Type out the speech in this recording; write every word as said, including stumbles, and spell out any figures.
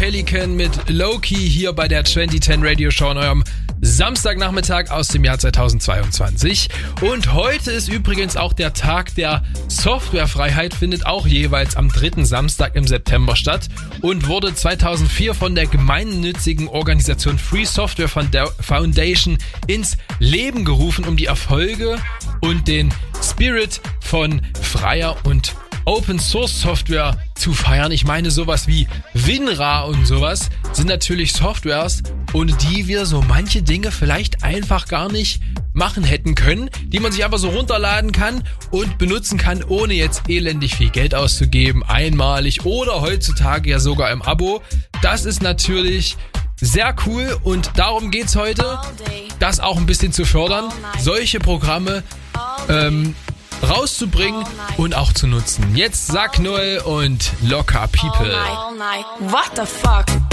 Pelican mit Low-Key hier bei der zwanzig zehn Radio Show an eurem Samstagnachmittag aus dem Jahr zweitausendzweiundzwanzig. Und heute ist übrigens auch der Tag der Softwarefreiheit, findet auch jeweils am dritten Samstag im September statt und wurde zweitausendvier von der gemeinnützigen Organisation Free Software Foundation ins Leben gerufen, um die Erfolge und den Spirit von freier und Open Source Software zu feiern. Ich meine, sowas wie WinRAR und sowas sind natürlich Softwares, ohne die wir so manche Dinge vielleicht einfach gar nicht machen hätten können, die man sich einfach so runterladen kann und benutzen kann, ohne jetzt elendig viel Geld auszugeben, einmalig oder heutzutage ja sogar im Abo. Das ist natürlich sehr cool und darum geht's heute, das auch ein bisschen zu fördern, solche Programme ähm, rauszubringen und auch zu nutzen. Jetzt Zack Noel und Locker People. All night, all night. What the fuck?